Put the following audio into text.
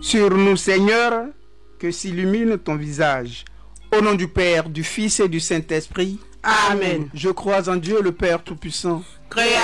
Sur nous, Seigneur, que s'illumine ton visage. Au nom du Père, du Fils et du Saint-Esprit. Amen. Je crois en Dieu le Père Tout-Puissant, Créateur